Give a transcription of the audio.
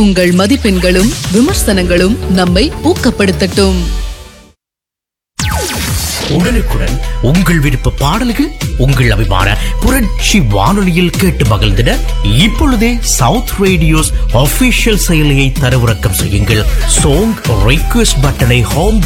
உங்கள் மதிப்பெண்களும் விமர்சனங்களும் நம்மை ஊக்கப்படுத்தட்டும். உடனுக்குடன் உங்கள் விருப்ப பாடல்கள் உங்கள் அபிமான புரட்சி வானொலியில் கேட்டு மகிழ்ந்திட இப்பொழுதே சவுத் ரேடியோஸ் ஆபீஷியல் செயலியை தரவிறக்கம் செய்யுங்கள். சாங் ரிக்வெஸ்ட் பட்டனை ஹோம்